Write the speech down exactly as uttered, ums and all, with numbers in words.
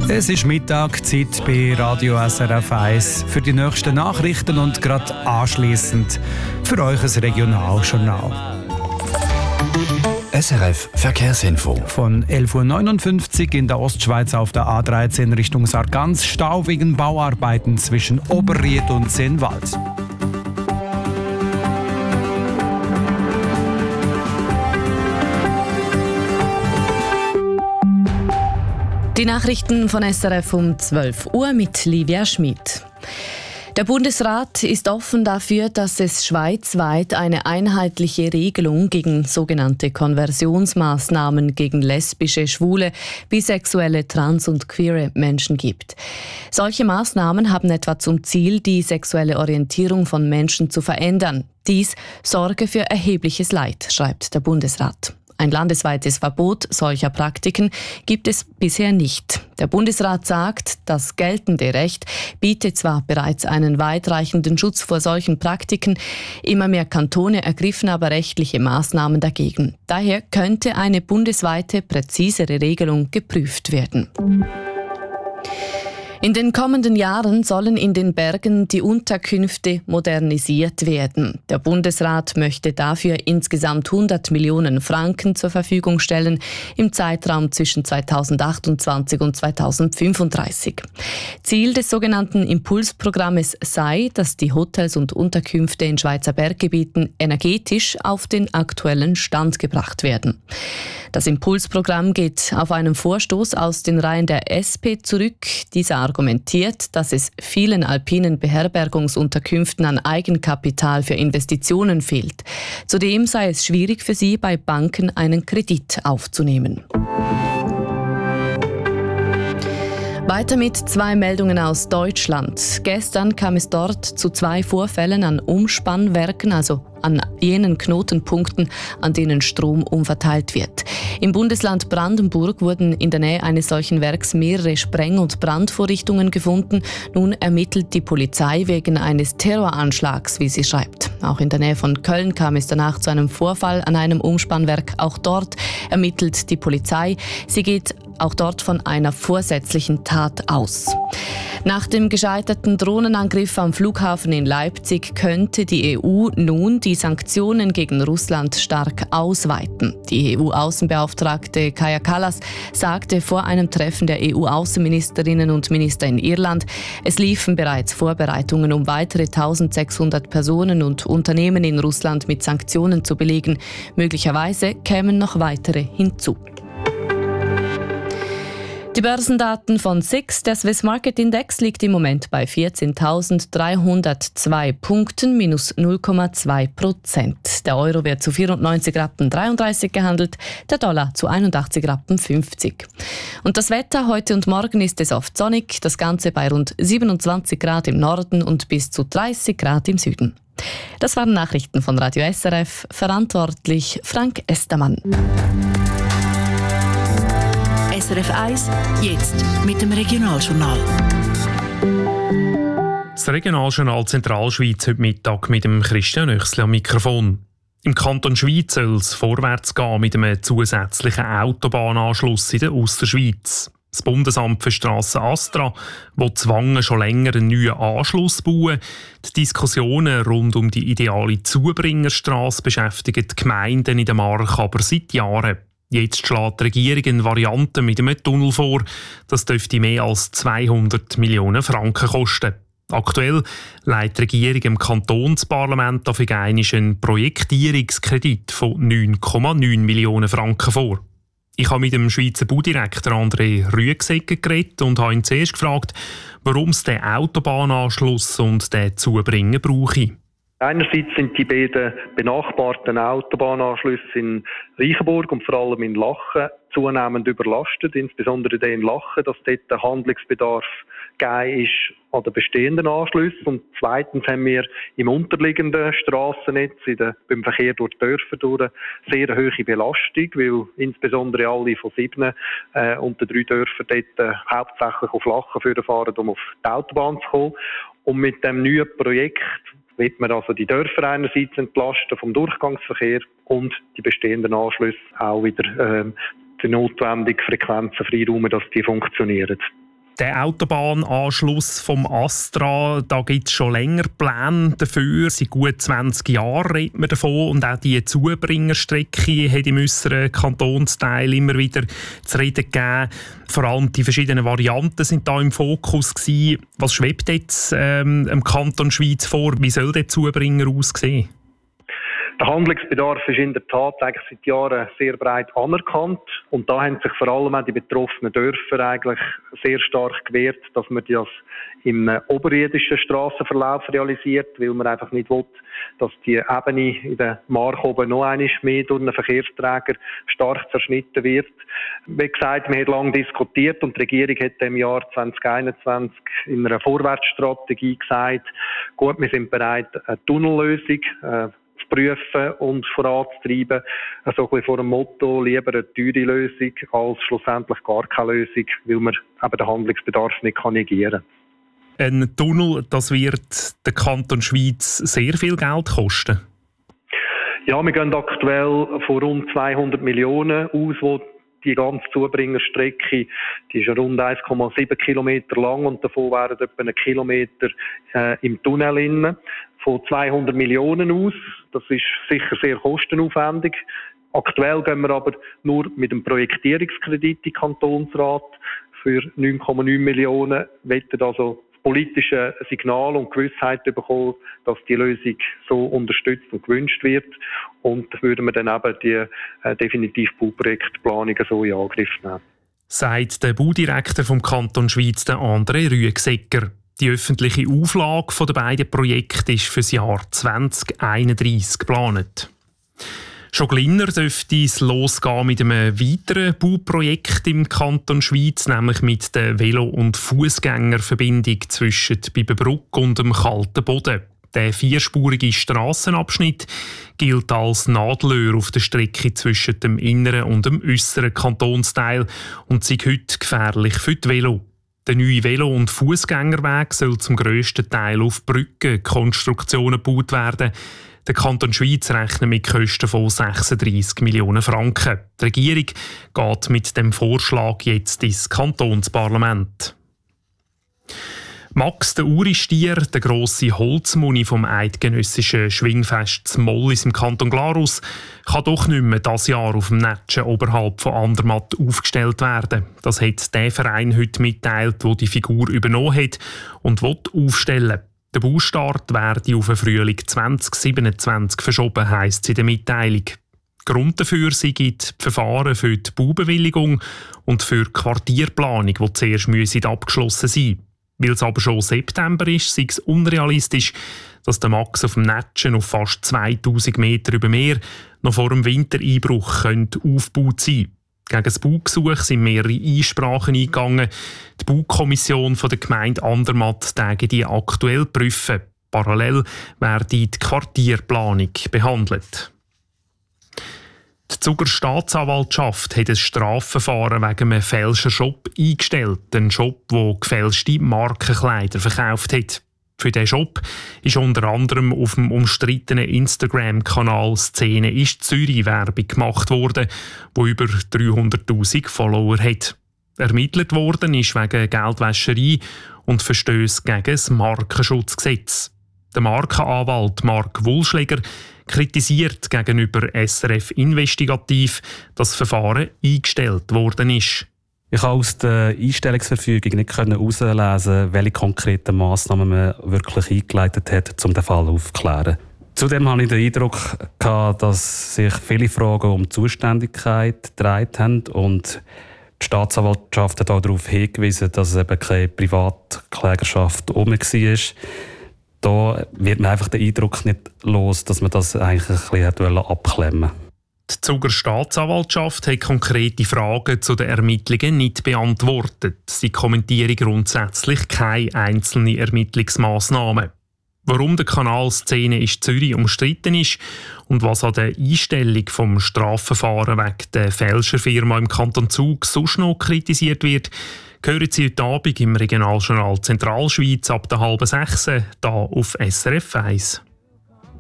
Es ist Mittagzeit bei Radio S R F eins für die nächsten Nachrichten und gerade anschliessend für euch ein Regionaljournal. S R F Verkehrsinfo. Von elf Uhr neunundfünfzig in der Ostschweiz auf der A dreizehn Richtung Sargans, Stau wegen Bauarbeiten zwischen Oberried und Sennwald. Die Nachrichten von S R F um zwölf Uhr mit Livia Schmid. Der Bundesrat ist offen dafür, dass es schweizweit eine einheitliche Regelung gegen sogenannte Konversionsmaßnahmen gegen lesbische, schwule, bisexuelle, trans- und queere Menschen gibt. Solche Maßnahmen haben etwa zum Ziel, die sexuelle Orientierung von Menschen zu verändern. Dies sorge für erhebliches Leid, schreibt der Bundesrat. Ein landesweites Verbot solcher Praktiken gibt es bisher nicht. Der Bundesrat sagt, das geltende Recht bietet zwar bereits einen weitreichenden Schutz vor solchen Praktiken, immer mehr Kantone ergriffen aber rechtliche Maßnahmen dagegen. Daher könnte eine bundesweite, präzisere Regelung geprüft werden. In den kommenden Jahren sollen in den Bergen die Unterkünfte modernisiert werden. Der Bundesrat möchte dafür insgesamt hundert Millionen Franken zur Verfügung stellen im Zeitraum zwischen zweitausendachtundzwanzig und zweitausendfünfunddreißig. Ziel des sogenannten Impulsprogrammes sei, dass die Hotels und Unterkünfte in Schweizer Berggebieten energetisch auf den aktuellen Stand gebracht werden. Das Impulsprogramm geht auf einen Vorstoß aus den Reihen der S P zurück. Dieser argumentiert, dass es vielen alpinen Beherbergungsunterkünften an Eigenkapital für Investitionen fehlt. Zudem sei es schwierig für sie, bei Banken einen Kredit aufzunehmen. Weiter mit zwei Meldungen aus Deutschland. Gestern kam es dort zu zwei Vorfällen an Umspannwerken, also an jenen Knotenpunkten, an denen Strom umverteilt wird. Im Bundesland Brandenburg wurden in der Nähe eines solchen Werks mehrere Spreng- und Brandvorrichtungen gefunden. Nun ermittelt die Polizei wegen eines Terroranschlags, wie sie schreibt. Auch in der Nähe von Köln kam es danach zu einem Vorfall an einem Umspannwerk. Auch dort ermittelt die Polizei. Sie geht auch dort von einer vorsätzlichen Tat aus. Nach dem gescheiterten Drohnenangriff am Flughafen in Leipzig könnte die E U nun die Sanktionen gegen Russland stark ausweiten. Die E U-Außenbeauftragte Kaja Kallas sagte vor einem Treffen der E U-Außenministerinnen und Minister in Irland, es liefen bereits Vorbereitungen, um weitere eintausendsechshundert Personen und Unternehmen in Russland mit Sanktionen zu belegen. Möglicherweise kämen noch weitere hinzu. Die Börsendaten von S I X, der Swiss Market Index, liegt im Moment bei vierzehntausenddreihundertzwei Punkten, minus null Komma zwei Prozent. Der Euro wird zu vierundneunzig Rappen dreiunddreißig gehandelt, der Dollar zu einundachtzig Rappen fünfzig. Und das Wetter heute und morgen ist es oft sonnig, das Ganze bei rund siebenundzwanzig Grad im Norden und bis zu dreißig Grad im Süden. Das waren Nachrichten von Radio S R F, verantwortlich Frank Estermann. S R F eins, jetzt mit dem Regionaljournal. Das Regionaljournal Zentralschweiz heute Mittag mit dem Christian Oechsli am Mikrofon. Im Kanton Schwyz soll es vorwärts gehen mit einem zusätzlichen Autobahnanschluss in der Ausserschweiz. Das Bundesamt für Strassen ASTRA will zwangen schon länger einen neuen Anschluss bauen. Die Diskussionen rund um die ideale Zubringerstrasse beschäftigen die Gemeinden in der Mark aber seit Jahren. Jetzt schlägt die Regierung eine Variante mit einem Tunnel vor. Das dürfte mehr als zweihundert Millionen Franken kosten. Aktuell legt die Regierung im Kantonsparlament auf einen Projektierungskredit von neun Komma neun Millionen Franken vor. Ich habe mit dem Schweizer Baudirektor André Rüegsegger geredet und habe ihn zuerst gefragt, warum es den Autobahnanschluss und den Zubringer brauche. Einerseits sind die beiden benachbarten Autobahnanschlüsse in Reichenburg und vor allem in Lachen zunehmend überlastet, insbesondere der in Lachen, dass dort der Handlungsbedarf gegeben ist an den bestehenden Anschlüssen. Und zweitens haben wir im unterliegenden Strassennetz in der, beim Verkehr durch die Dörfer durch eine sehr hohe Belastung, weil insbesondere alle von sieben äh, und den drei Dörfern dort äh, hauptsächlich auf Lachen fahren, um auf die Autobahn zu kommen. Und mit dem neuen Projekt wird man also die Dörfer einerseits entlasten vom Durchgangsverkehr und die bestehenden Anschlüsse auch wieder ähm, die notwendigen Frequenzen freiräumen, dass die funktionieren. Der Autobahnanschluss vom Astra, da gibt es schon länger Pläne dafür. Seit gut zwanzig Jahren redet man davon. Und auch die Zubringerstrecke hat im äusseren Kantonsteil immer wieder zu reden gegeben. Vor allem die verschiedenen Varianten sind da im Fokus gewesen. Was schwebt jetzt ähm, im Kanton Schwyz vor? Wie soll der Zubringer aussehen? Der Handlungsbedarf ist in der Tat eigentlich seit Jahren sehr breit anerkannt. Und da haben sich vor allem auch die betroffenen Dörfer eigentlich sehr stark gewehrt, dass man das im oberirdischen Strassenverlauf realisiert, weil man einfach nicht will, dass die Ebene in der Mark oben noch einmal mehr durch einen Verkehrsträger stark zerschnitten wird. Wie gesagt, wir haben lange diskutiert und die Regierung hat im Jahr zwanzig einundzwanzig in einer Vorwärtsstrategie gesagt, gut, wir sind bereit, eine Tunnellösung äh, zu prüfen und voranzutreiben. Also ein bisschen vor dem Motto, lieber eine teure Lösung als schlussendlich gar keine Lösung, weil man eben den Handlungsbedarf nicht negieren kann. Ein Tunnel, das wird den Kanton Schwyz sehr viel Geld kosten. Ja, wir gehen aktuell von rund zweihundert Millionen aus, wo die ganze Zubringerstrecke, die ist rund eins Komma sieben Kilometer lang und davon wären etwa einen Kilometer äh, im Tunnel innen. Von zweihundert Millionen aus. Das ist sicher sehr kostenaufwendig. Aktuell gehen wir aber nur mit dem Projektierungskredit in den Kantonsrat für neun Komma neun Millionen. Wir wollen also das politische Signal und Gewissheit bekommen, dass die Lösung so unterstützt und gewünscht wird. Und würden wir dann eben die äh, definitiv Bauprojektplanungen so in Angriff nehmen. Sagt der Baudirektor vom Kanton Schwyz, der André Rüegsegger. Die öffentliche Auflage der beiden Projekte ist für das Jahr zwanzig einunddreissig geplant. Schon gleich dürfte es losgehen mit einem weiteren Bauprojekt im Kanton Schwyz, nämlich mit der Velo- und Fußgängerverbindung zwischen Biberbrück und dem Kalten Boden. Der vierspurige Strassenabschnitt gilt als Nadelöhr auf der Strecke zwischen dem inneren und dem äusseren Kantonsteil und ist heute gefährlich für die Velo. Der neue Velo- und Fußgängerweg soll zum grössten Teil auf Brückenkonstruktionen gebaut werden. Der Kanton Schwyz rechnet mit Kosten von sechsunddreissig Millionen Franken. Die Regierung geht mit dem Vorschlag jetzt ins Kantonsparlament. Max, der Uristier, der grosse Holzmuni vom eidgenössischen Schwingfest Zmollis im Kanton Glarus, kann doch nicht mehr dieses Jahr auf dem Netschen oberhalb von Andermatt aufgestellt werden. Das hat der Verein heute mitteilt, der die Figur übernommen hat und will aufstellen. Der Baustart werde auf den Frühling zwanzig siebenundzwanzig verschoben, heisst es in der Mitteilung. Grund dafür sind die Verfahren für die Baubewilligung und für die Quartierplanung, die zuerst müssen abgeschlossen sein müssen. Weil es aber schon September ist, sei es unrealistisch, dass der Max auf dem Netschen auf fast zweitausend Meter über Meer noch vor dem Wintereinbruch könnte aufgebaut sein. Gegen das Baugesuch sind mehrere Einsprachen eingegangen. Die Baukommission der Gemeinde Andermatt täge die aktuell prüfen. Parallel werde die Quartierplanung behandelt. Die Zuger Staatsanwaltschaft hat ein Strafverfahren wegen einem Fälscher-Shop eingestellt. Ein Shop, der gefälschte Markenkleider verkauft hat. Für diesen Shop ist unter anderem auf dem umstrittenen Instagram-Kanal «Szene ist Zürich» Werbung gemacht worden, wo über dreihunderttausend Follower hat. Ermittelt worden ist wegen Geldwäscherei und Verstöße gegen das Markenschutzgesetz. Der Markenanwalt Mark Wulschläger kritisiert gegenüber S R F Investigativ, dass das Verfahren eingestellt worden ist. Ich konnte aus der Einstellungsverfügung nicht herauslesen, welche konkreten Massnahmen man wirklich eingeleitet hat, um den Fall aufzuklären. Zudem hatte ich den Eindruck, dass sich viele Fragen um die Zuständigkeit gedreht haben und die Staatsanwaltschaft hat auch darauf hingewiesen, dass es eben keine Privatklägerschaft herum war. Da wird man einfach den Eindruck nicht los, dass man das eigentlich ein bisschen abklemmen wollte. Die Zuger Staatsanwaltschaft hat konkrete Fragen zu den Ermittlungen nicht beantwortet. Sie kommentieren grundsätzlich keine einzelnen Ermittlungsmaßnahmen. Warum der Kanal «Szene ist Zürich» umstritten ist und was an der Einstellung vom Strafverfahren wegen der Fälscherfirma im Kanton Zug sonst noch kritisiert wird, hören Sie heute Abend im Regionaljournal Zentralschweiz ab der halben sechs hier auf S R F eins.